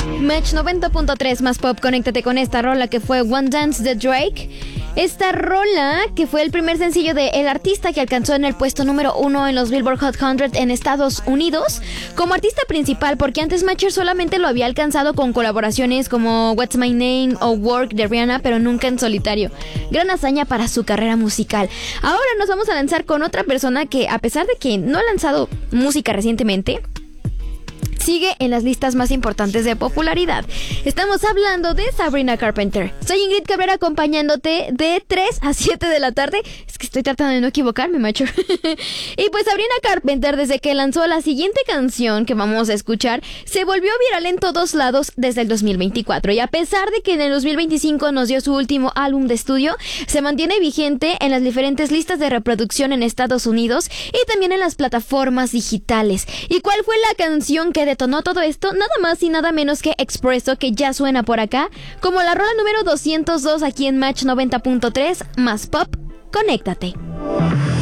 Match 90.3 más pop, conéctate con esta rola que fue One Dance de Drake. Esta rola que fue el primer sencillo de el artista que alcanzó en el puesto número 1 en los Billboard Hot 100 en Estados Unidos como artista principal, porque antes Matcher solamente lo había alcanzado con colaboraciones como What's My Name o Work de Rihanna, pero nunca en solitario. Gran hazaña para su carrera musical. Ahora nos vamos a lanzar con otra persona que, a pesar de que no ha lanzado música recientemente, sigue en las listas más importantes de popularidad. Estamos hablando de Sabrina Carpenter. Soy Ingrid Cabrera, acompañándote de 3 a 7 de la tarde. Es que estoy tratando de no equivocarme, macho. Y pues Sabrina Carpenter, desde que lanzó la siguiente canción que vamos a escuchar, se volvió viral en todos lados desde el 2024. Y a pesar de que en el 2025 nos dio su último álbum de estudio, se mantiene vigente en las diferentes listas de reproducción en Estados Unidos y también en las plataformas digitales. ¿Y cuál fue la canción que detonó todo esto? Nada más y nada menos que Expresso, que ya suena por acá como la rola número 202 aquí en Match 90.3 más pop. Conéctate.